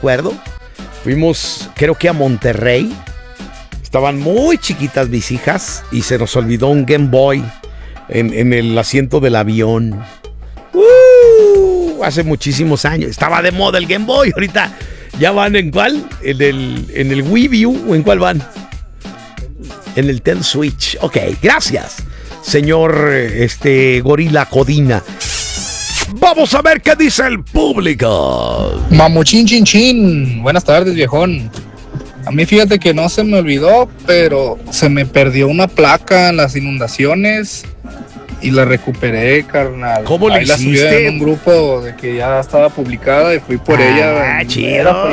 recuerdo. Fuimos, creo que a Monterrey. Estaban muy chiquitas mis hijas y se nos olvidó un Game Boy en el asiento del avión. Hace muchísimos años. Estaba de moda el Game Boy. Ahorita ya van ¿en cuál? ¿En el Wii View o en cuál van? En el Nintendo Switch. Ok, gracias, señor Gorila Codina. Vamos a ver qué dice el público. Mamuchín chin chin. Buenas tardes, viejón. A mí fíjate que no se me olvidó, pero se me perdió una placa en las inundaciones y la recuperé, carnal. ¿Cómo le hiciste? La subí en un grupo de que ya estaba publicada y fui por ella. Chido.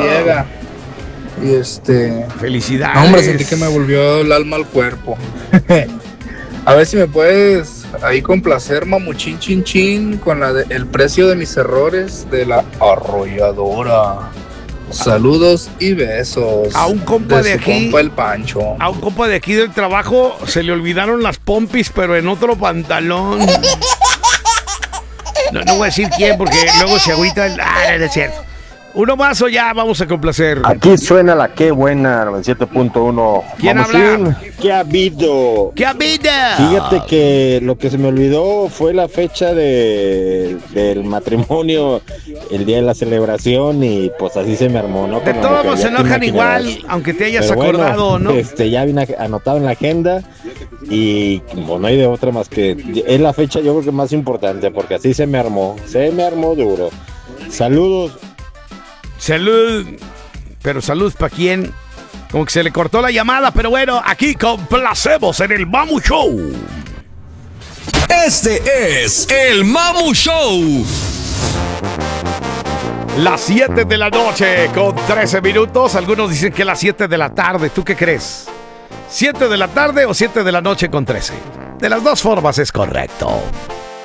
Y felicidades. No, hombre, sentí que me volvió el alma al cuerpo. A ver si me puedes ahí complacer, mamuchín chin chin, con el precio de mis errores de la arrolladora. Saludos y besos. A un compa de aquí, compa el Pancho. A un compa de aquí del trabajo se le olvidaron las pompis, pero en otro pantalón. No voy a decir quién porque luego se agüita el... no es cierto. Uno más o ya vamos a complacer. Aquí suena la que buena, 97.1. ¿Quién habla? ¿Qué ha habido? ¿Qué ha habido? Fíjate que lo que se me olvidó fue la fecha del matrimonio, el día de la celebración, y pues así se me armó, ¿no? De todos modos se enojan igual, aunque te hayas acordado, ¿no? Ya vine anotado en la agenda y pues no hay de otra más que es la fecha, yo creo que más importante, porque así se me armó duro. Saludos. Salud. Pero salud para quién. Como que se le cortó la llamada, pero bueno, aquí complacemos en el Mamu Show. Este es el Mamu Show. Las 7 de la noche con 13 minutos. Algunos dicen que las 7 de la tarde. ¿Tú qué crees? ¿7 de la tarde o 7 de la noche con 13? De las dos formas es correcto.